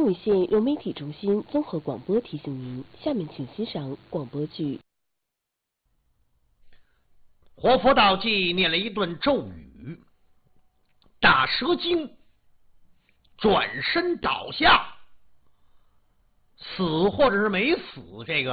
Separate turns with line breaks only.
武县融媒体中心综合广播提醒您，下面请欣赏广播剧。
活佛道济念了一顿咒语，大蛇精转身倒下，死或者是没死，这个